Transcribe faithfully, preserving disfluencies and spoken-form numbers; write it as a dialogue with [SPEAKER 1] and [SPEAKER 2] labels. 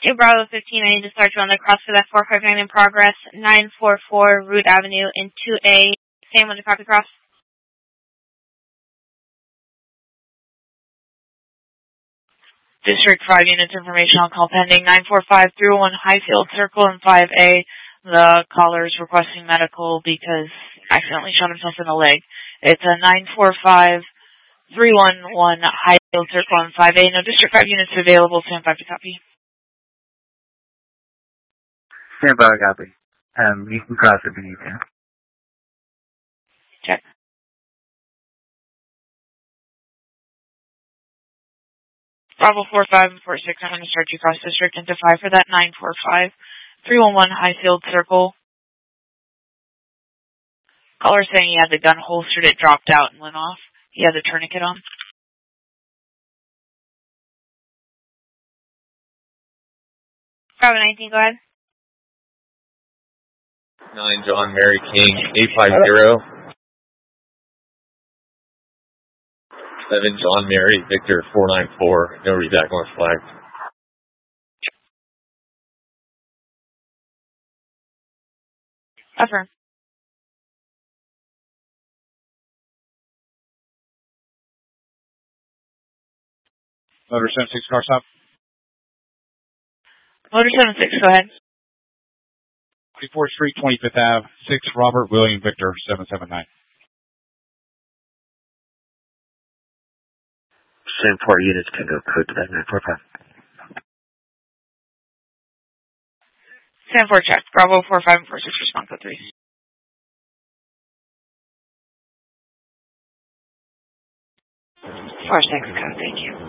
[SPEAKER 1] Okay, Bravo fifteen, I need to start you on the cross for that four five nine in progress, nine four four Root Avenue in two A. Same with the copy cross. District five units information on call pending, nine four five three one Highfield Circle in five A. The caller is requesting medical because he accidentally shot himself in the leg. It's a nine four five three one one Highfield Circle in five A. No District five units available, stand by to copy.
[SPEAKER 2] Stand by, copy. Um, you can cross if you need to.
[SPEAKER 1] Check. Bravo four five and four six, I'm going to start you cross district into five for that nine four five three one one Highfield Circle. Caller saying he had the gun holstered, it dropped out and went off. He had the tourniquet on. Bravo nineteen, go ahead.
[SPEAKER 3] nine John Mary King, eight five zero. seven John Mary Victor, four nine four. No redact unless flagged.
[SPEAKER 1] Affirm.
[SPEAKER 4] Motor seven six, car stop.
[SPEAKER 1] Motor seven six, go ahead.
[SPEAKER 4] twenty-fourth Street, twenty-fifth Avenue, six Robert William Victor, seven seven nine.
[SPEAKER 2] Same four units can go code to that nine four five.
[SPEAKER 1] Stand four check. Bravo four five and four six, respond code three. four six, code, thank you.